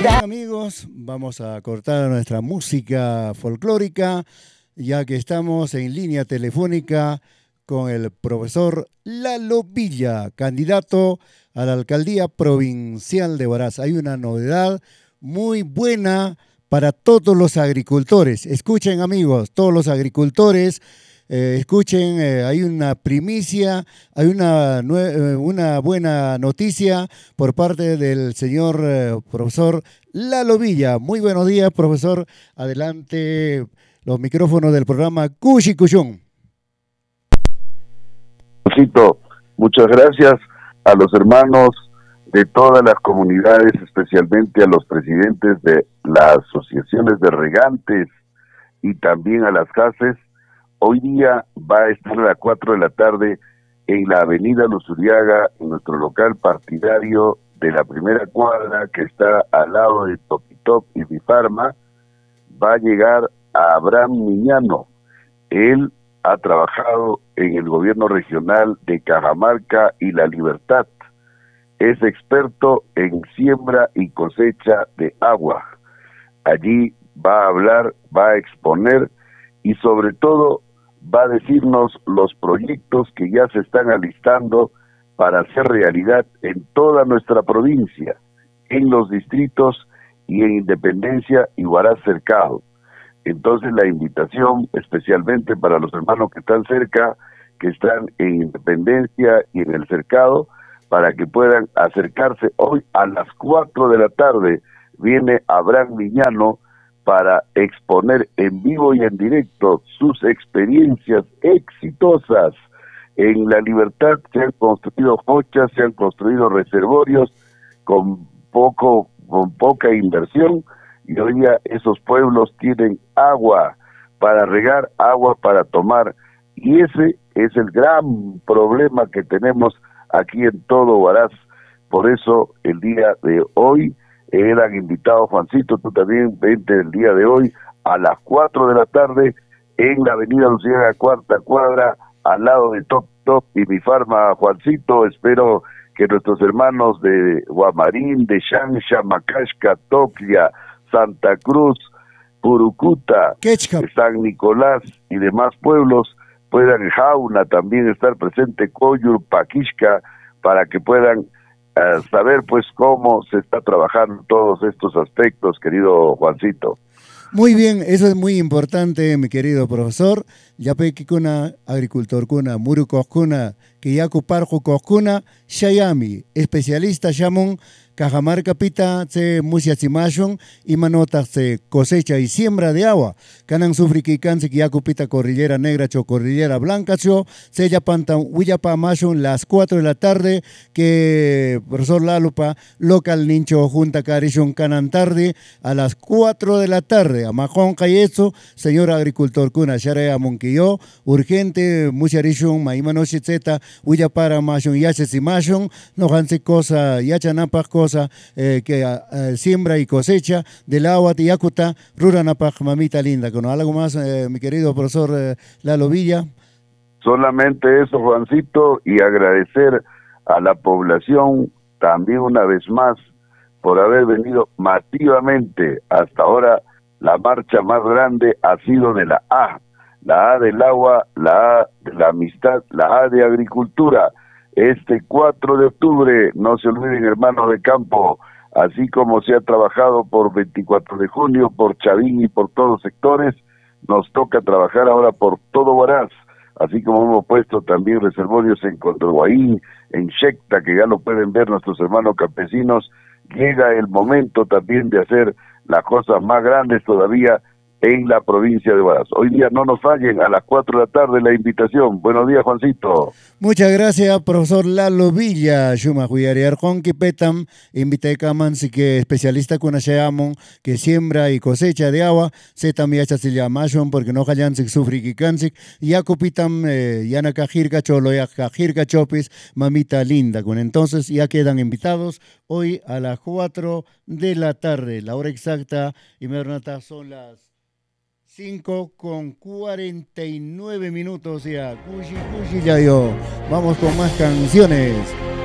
Amigos, vamos a cortar nuestra música folclórica, ya que estamos en línea telefónica con el profesor Lalo Villa, candidato a la alcaldía provincial de Huaraz. Hay una novedad muy buena para todos los agricultores. Escuchen, amigos, todos los agricultores. Escuchen, hay una primicia, hay una buena noticia por parte del señor profesor Lalo Villa. Muy buenos días, profesor. Adelante los micrófonos del programa Cushi Cushun. Muchas gracias a los hermanos de todas las comunidades, especialmente a los presidentes de las asociaciones de regantes y también a las CASES. Hoy día va a estar a las 4 de la tarde en la avenida Luzuriaga, en nuestro local partidario de la primera cuadra que está al lado de Topitop y Bifarma. Va a llegar a Abraham Miñano. Él ha trabajado en el gobierno regional de Cajamarca y La Libertad. Es experto en siembra y cosecha de agua. Allí va a hablar, va a exponer y sobre todo va a decirnos los proyectos que ya se están alistando para hacer realidad en toda nuestra provincia, en los distritos y en Independencia y Huaraz Cercado. Entonces la invitación especialmente para los hermanos que están cerca, que están en Independencia y en el Cercado, para que puedan acercarse hoy a las 4 de la tarde. Viene Abraham Miñano para exponer en vivo y en directo sus experiencias exitosas. En La Libertad se han construido hochas, se han construido reservorios con poca inversión, y hoy día esos pueblos tienen agua para regar, agua para tomar, y ese es el gran problema que tenemos aquí en todo Huaraz. Por eso el día de hoy eran invitados, Juancito, tú también vente el día de hoy a las 4 de la tarde en la avenida Luciana, cuarta cuadra, al lado de Top Top y Bifarma. Juancito, espero que nuestros hermanos de Guamarín, de Xanxa, Macashca, Toclia, Santa Cruz, Purucuta, San Nicolás y demás pueblos puedan, en Jauna también estar presente, Coyur, Paquixca, para que puedan saber pues cómo se está trabajando todos estos aspectos, querido Juancito. Muy bien, eso es muy importante, mi querido profesor. Ya que kuna agricultor kuna, murukos kuna, que ya cuparjo kuna, Shayami, especialista Shamun, Cajamarca pita, se musiachimashon, y manota se cosecha y siembra de agua. Canan sufri que canse que ya cupita cordillera negra, cho cordillera blanca, cho, se ya pantan, huyapa mashon, las 4 de la tarde, que profesor Lalupa, local nincho junta carishon canan tarde, a las 4 de la tarde, a Majón Cayezo, señor agricultor kuna, Sharea Monquillo, urgente, mucharishon, maimano shitzeta, huyapara mashon, yachesimashon, no hanse cosa, yachanapas cosa, que siembra y cosecha del agua tiacuta, ruranapaj, mamita linda. ¿Con algo más, mi querido profesor Lalo Villa? Solamente eso, Juancito, y agradecer a la población también una vez más por haber venido masivamente. Hasta ahora la marcha más grande ha sido de la A del agua, la A de la amistad, la A de agricultura. Este 4 de octubre, no se olviden, hermanos de campo, así como se ha trabajado por 24 de junio, por Chavín y por todos los sectores, nos toca trabajar ahora por todo Huaraz, así como hemos puesto también reservorios en Condorguaín, en Xecta, que ya lo pueden ver nuestros hermanos campesinos. Llega el momento también de hacer las cosas más grandes todavía en la provincia de Huaraz. Hoy día no nos fallen, a las 4 de la tarde la invitación. Buenos días, Juancito. Muchas gracias, profesor Lalo Villa. Shuma Huyariar Honki Petam, invité Kaman, si que especialista con Ashayamon, que siembra y cosecha de agua, se también se llama porque no hayan si sufri que cansik, ya copitam, yana cajirca cholo, ya cajirca chopis, mamita linda. Con entonces ya quedan invitados hoy a las 4 de la tarde, la hora exacta, y me son las 5:49 ya. Cushi, ya yo. Vamos con más canciones.